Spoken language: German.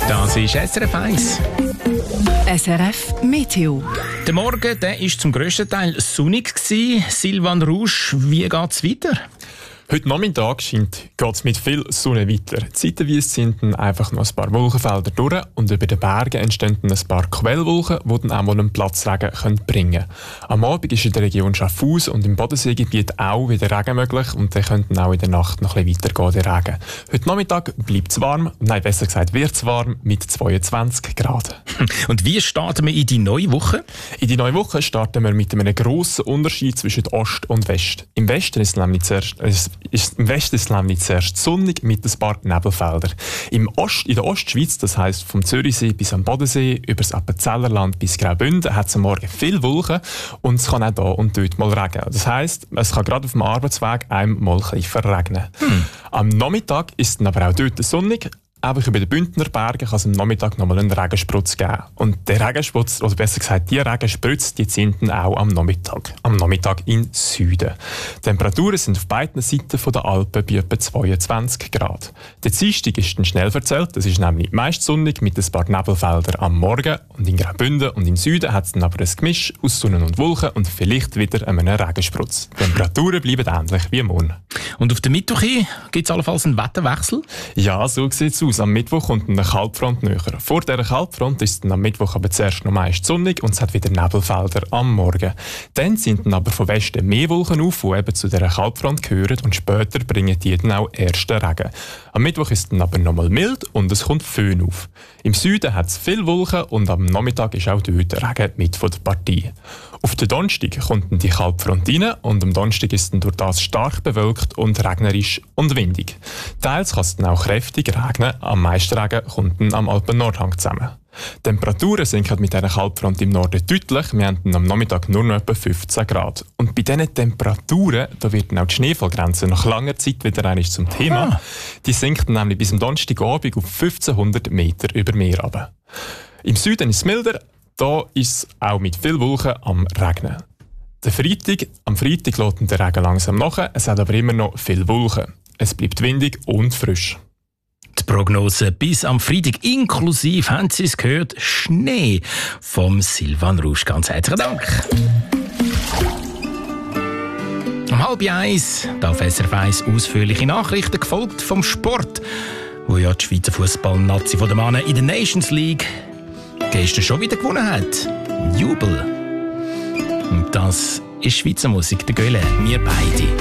Das ist SRF 1. SRF Meteo. Der Morgen der ist zum grössten Teil sonnig gewesen. Silvan Rouge, wie geht's weiter? Heute Nachmittag geht es mit viel Sonne weiter. Zeitweise sind dann einfach noch ein paar Wolkenfelder durch und über den Bergen entstehen dann ein paar Quellwolken, die dann auch mal einen Platzregen bringen können. Am Abend ist in der Region Schaffhausen und im Bodenseegebiet auch wieder Regen möglich und dann könnte auch in der Nacht noch ein bisschen weitergehen, der Regen. Heute Nachmittag bleibt es warm, nein, besser gesagt wird es warm mit 22 Grad. Und wie starten wir in die neue Woche? In die neue Woche starten wir mit einem grossen Unterschied zwischen Ost und West. Im Westen ist es nämlich zuerst sonnig mit ein paar Nebelfeldern. In der Ostschweiz, das heisst vom Zürichsee bis am Bodensee, über das Appenzellerland bis Graubünden, hat es am Morgen viel Wolken und es kann auch da und dort mal regnen. Das heisst, es kann gerade auf dem Arbeitsweg einmal ein bisschen verregnen. Am Nachmittag ist es dann aber auch dort sonnig. Einfach über den Bündner Bergen kann es am Nachmittag nochmal einen Regensprutz geben. Und der Regensputz, oder besser gesagt die Regenspritze, die sind dann auch am Nachmittag im Süden. Die Temperaturen sind auf beiden Seiten der Alpen bei etwa 22 Grad. Der Dienstag ist dann schnell verzählt, das ist nämlich meist sonnig mit ein paar Nebelfeldern am Morgen. Und in Graubünden und im Süden hat es dann aber ein Gemisch aus Sonne und Wolken und vielleicht wieder einen Regensprutz. Die Temperaturen bleiben ähnlich wie morgen. Und auf den Mittwoch gibt es allenfalls einen Wetterwechsel? Ja, so sieht es aus. Am Mittwoch kommt eine Kaltfront näher. Vor dieser Kaltfront ist es dann am Mittwoch aber zuerst noch meist sonnig und es hat wieder Nebelfelder am Morgen. Dann sind dann aber von Westen mehr Wolken auf, die eben zu dieser Kaltfront gehören und später bringen die dann auch ersten Regen. Am Mittwoch ist es dann aber nochmal mild und es kommt Föhn auf. Im Süden hat es viele Wolken und am Nachmittag ist auch dort der Regen mit von der Partie. Auf den Donnerstag kommt dann die Kaltfront rein und am Donnerstag ist es dann durch das stark bewölkt und regnerisch und windig. Teils kann es dann auch kräftig regnen, am meisten Regen kommt dann am Alpen-Nordhang zusammen. Die Temperaturen sinken mit dieser Kaltfront im Norden deutlich, wir haben dann am Nachmittag nur noch etwa 15 Grad. Und bei diesen Temperaturen, da wird dann auch die Schneefallgrenze nach langer Zeit wieder einmal zum Thema. Die sinkt nämlich bis am Donnerstagabend auf 1500 Meter über Meer runter. Im Süden ist es milder, da ist es auch mit viel Wolken am Regnen. Am Freitag lässt der Regen langsam nach, es hat aber immer noch viel Wolken. Es bleibt windig und frisch. Die Prognose bis am Freitag inklusive, haben Sie es gehört, Schnee vom Silvan Rouge. Ganz herzlichen Dank. Um 12:30 auf SRF 1 ausführliche Nachrichten, gefolgt vom Sport, wo ja die Schweizer Fußball-Nazi der Männer in der Nations League gestern schon wieder gewonnen hat. Jubel. Und das ist Schweizer Musik, der Göhle, wir beide.